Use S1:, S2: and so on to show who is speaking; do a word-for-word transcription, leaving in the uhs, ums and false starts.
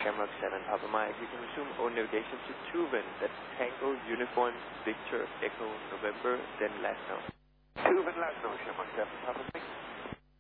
S1: Shamrock seven Papa Mike. You can resume all navigation to Tuven. That's Tango, Uniform, Victor, Echo, November, then last note.
S2: Tuven, last note, Shamrock seven Papa Mike.